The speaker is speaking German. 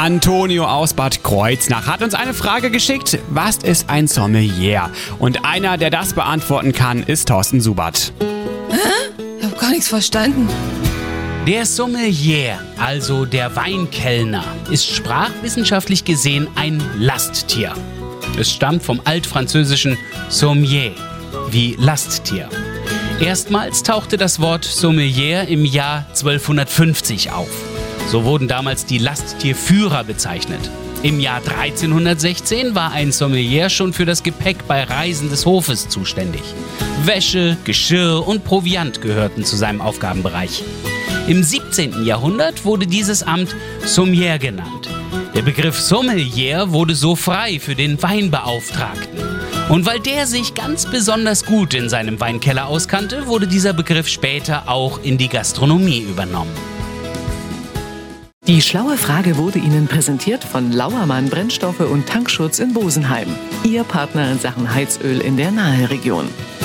Antonio aus Bad Kreuznach hat uns eine Frage geschickt. Was ist ein Sommelier? Und einer, der das beantworten kann, ist Thorsten Subert. Ich habe gar nichts verstanden. Der Sommelier, also der Weinkellner, ist sprachwissenschaftlich gesehen ein Lasttier. Es stammt vom altfranzösischen Sommier, wie Lasttier. Erstmals tauchte das Wort Sommelier im Jahr 1250 auf. So wurden damals die Lasttierführer bezeichnet. Im Jahr 1316 war ein Sommelier schon für das Gepäck bei Reisen des Hofes zuständig. Wäsche, Geschirr und Proviant gehörten zu seinem Aufgabenbereich. Im 17. Jahrhundert wurde dieses Amt Sommelier genannt. Der Begriff Sommelier wurde so frei für den Weinbeauftragten. Und weil der sich ganz besonders gut in seinem Weinkeller auskannte, wurde dieser Begriff später auch in die Gastronomie übernommen. Die schlaue Frage wurde Ihnen präsentiert von Lauermann Brennstoffe und Tankschutz in Bosenheim. Ihr Partner in Sachen Heizöl in der Naheregion.